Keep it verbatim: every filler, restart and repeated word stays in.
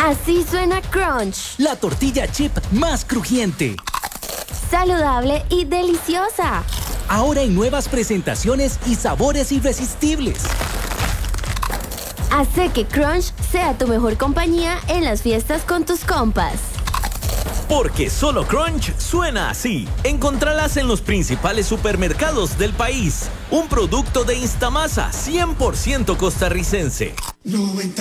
Así suena Crunch. La tortilla chip más crujiente. Saludable y deliciosa. Ahora en nuevas presentaciones y sabores irresistibles. Hace que Crunch sea tu mejor compañía en las fiestas con tus compas. Porque solo Crunch suena así. Encontralas en los principales supermercados del país. Un producto de Instamasa cien por ciento costarricense. noventa